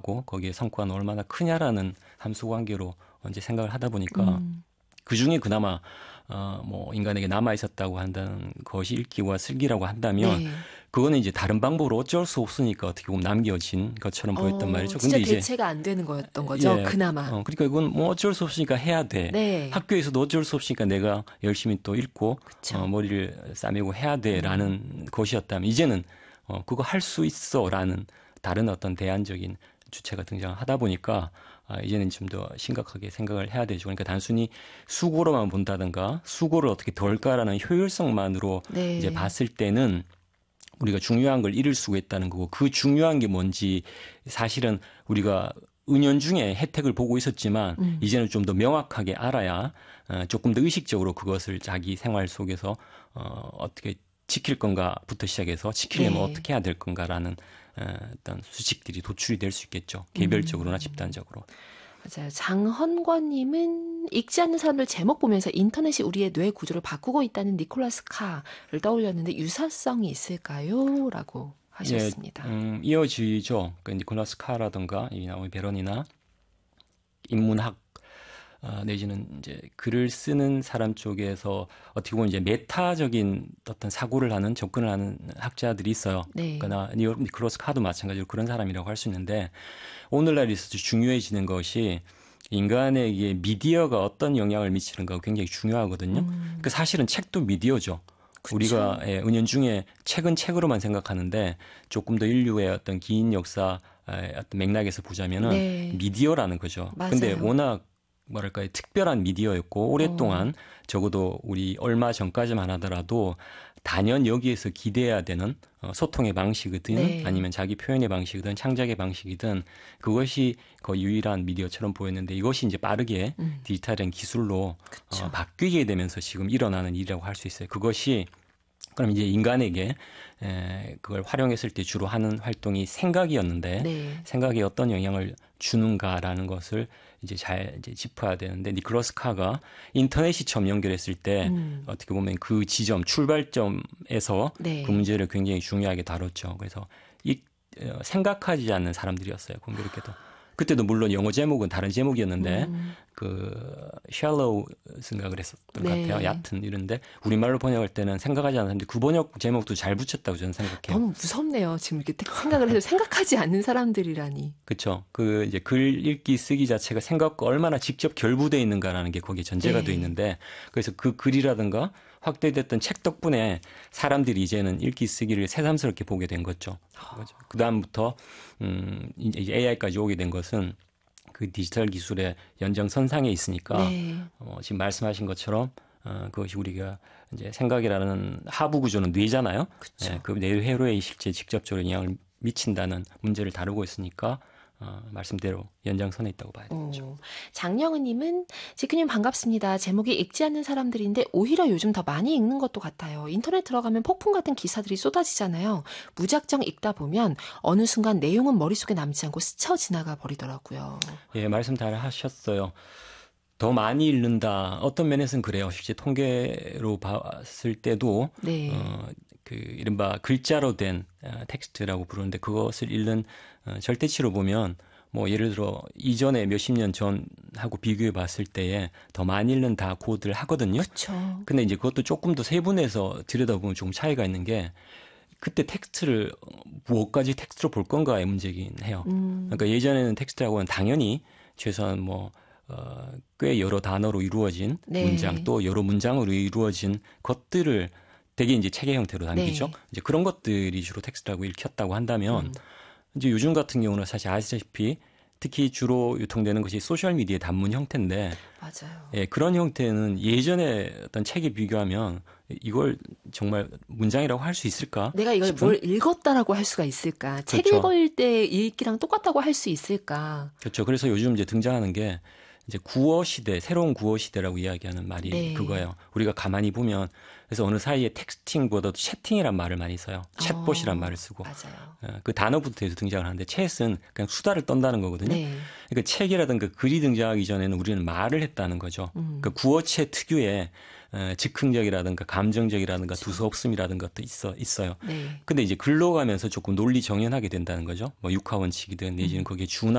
있고 거기에 성과는 얼마나 크냐라는 함수관계로 이제 생각을 하다 보니까 그 중에 그나마 뭐 인간에게 남아 있었다고 한다는 것이 읽기와 쓰기라고 한다면 네. 그거는 이제 다른 방법으로 어쩔 수 없으니까 어떻게 보면 남겨진 것처럼 보였단 말이죠. 진짜 근데 이제 대체가 안 되는 거였던 거죠, 그나마. 그러니까 이건 뭐 어쩔 수 없으니까 해야 돼. 네. 학교에서도 어쩔 수 없으니까 내가 열심히 또 읽고 그쵸. 머리를 싸매고 해야 돼라는 것이었다면 이제는 그거 할 수 있어라는 다른 어떤 대안적인 주체가 등장하다 보니까 이제는 좀 더 심각하게 생각을 해야 되죠. 그러니까 단순히 수고로만 본다든가 수고를 어떻게 덜까라는 효율성만으로 네. 이제 봤을 때는 우리가 중요한 걸 잃을 수가 있다는 거고 그 중요한 게 뭔지 사실은 우리가 은연중에 혜택을 보고 있었지만 이제는 좀 더 명확하게 알아야 조금 더 의식적으로 그것을 자기 생활 속에서 어떻게 지킬 건가부터 시작해서 지키려면 네. 어떻게 해야 될 건가라는 어떤 수칙들이 도출이 될 수 있겠죠. 개별적으로나 집단적으로. 맞아요. 장헌권님은 읽지 않는 사람들 제목 보면서 인터넷이 우리의 뇌 구조를 바꾸고 있다는 니콜라스 카를 떠올렸는데 유사성이 있을까요? 라고 하셨습니다. 이어지죠. 그 니콜라스 카라든가 이 나오미 베런이나 인문학 내지는 이제 글을 쓰는 사람 쪽에서 어떻게 보면 이제 메타적인 어떤 사고를 하는 접근을 하는 학자들이 있어요. 네. 그러나 니콜라스 카도 마찬가지로 그런 사람이라고 할 수 있는데 오늘날 있어서 중요해지는 것이 인간에게 미디어가 어떤 영향을 미치는가 굉장히 중요하거든요. 그 사실은 책도 미디어죠. 그쵸. 우리가 은연중에 책은 책으로만 생각하는데 조금 더 인류의 어떤 긴 역사 어떤 맥락에서 보자면은 네. 미디어라는 거죠. 맞아요. 근데 워낙 뭐랄까요 특별한 미디어였고 오랫동안 적어도 우리 얼마 전까지만 하더라도 단연 여기에서 기대해야 되는 소통의 방식이든 네. 아니면 자기 표현의 방식이든 창작의 방식이든 그것이 거의 유일한 미디어처럼 보였는데 이것이 이제 빠르게 디지털한 기술로 바뀌게 되면서 지금 일어나는 일이라고 할 수 있어요. 그것이 그럼 이제 인간에게 그걸 활용했을 때 주로 하는 활동이 생각이었는데 네. 생각에 어떤 영향을 주는가라는 것을 이제 잘 이제 짚어야 되는데 니콜라스 카가 인터넷이 처음 연결했을 때 어떻게 보면 그 지점 출발점에서 네. 그 문제를 굉장히 중요하게 다뤘죠. 그래서 생각하지 않는 사람들이었어요. 공교롭게도. 그때도 물론 영어 제목은 다른 제목이었는데 그 shallow 생각을 했었던 것 네. 같아요. 얕은 이런데 우리말로 번역할 때는 생각하지 않는 사람들 그 번역 제목도 잘 붙였다고 저는 생각해요. 너무 무섭네요. 지금 이렇게 생각을 해도 생각하지 않는 사람들이라니. 그렇죠. 그 이제 글 읽기 쓰기 자체가 생각과 얼마나 직접 결부돼 있는가라는 게 거기에 전제가 네. 돼 있는데 그래서 그 글이라든가 확대됐던 책 덕분에 사람들이 이제는 읽기 쓰기를 새삼스럽게 보게 된 거죠. 그 다음부터 이제 AI까지 오게 된 것은 그 디지털 기술의 연장선상에 있으니까 네. 지금 말씀하신 것처럼 그것이 우리가 이제 생각이라는 하부 구조는 뇌잖아요. 그쵸. 그 뇌회로에 실제 직접적으로 영향을 미친다는 문제를 다루고 있으니까 말씀대로 연장선에 있다고 봐야 되겠죠. 장영은님은 지크님 반갑습니다. 제목이 읽지 않는 사람들인데 오히려 요즘 더 많이 읽는 것도 같아요. 인터넷 들어가면 폭풍 같은 기사들이 쏟아지잖아요. 무작정 읽다 보면 어느 순간 내용은 머릿속에 남지 않고 스쳐 지나가 버리더라고요. 예, 말씀 잘 하셨어요. 더 많이 읽는다. 어떤 면에서는 그래요. 실제 통계로 봤을 때도 네. 그 이른바 글자로 된 텍스트라고 부르는데 그것을 읽는 절대치로 보면 뭐 예를 들어 이전에 몇십 년 전하고 비교해 봤을 때에 더 많이 읽는 다 고들 하거든요. 그렇죠. 근데 이제 그것도 조금 더 세분해서 들여다보면 조금 차이가 있는 게 그때 텍스트를 무엇까지 텍스트로 볼 건가의 문제긴 해요. 그러니까 예전에는 텍스트라고 하면 당연히 최소한 꽤 여러 단어로 이루어진 네. 문장 또 여러 문장으로 이루어진 것들을 되게 이제 책의 형태로 남기죠. 네. 이제 그런 것들이 주로 텍스트라고 읽혔다고 한다면 이제 요즘 같은 경우는 사실 아시다시피 특히 주로 유통되는 것이 소셜 미디어의 단문 형태인데 맞아요. 예, 그런 형태는 예전에 어떤 책에 비교하면 이걸 정말 문장이라고 할 수 있을까? 내가 이걸 싶은? 뭘 읽었다라고 할 수가 있을까? 책 그렇죠. 읽을 때 읽기랑 똑같다고 할 수 있을까? 그렇죠. 그래서 요즘 이제 등장하는 게 이제 구어 시대, 새로운 구어 시대라고 이야기하는 말이 네. 그거예요. 우리가 가만히 보면 그래서 어느 사이에 텍스팅보다도 채팅이란 말을 많이 써요. 챗봇이란 말을 쓰고. 맞아요. 그 단어부터 해서 등장을 하는데 챗은 그냥 수다를 떤다는 거거든요. 네. 그러니까 책이라든가 글이 등장하기 전에는 우리는 말을 했다는 거죠. 그러니까 구어체 특유의 즉흥적이라든가 감정적이라든가 두서없음이라든가 것도 있어요. 네. 근데 이제 글로 가면서 조금 논리 정연하게 된다는 거죠. 뭐 육하 원칙이든 내지는 거기에 준하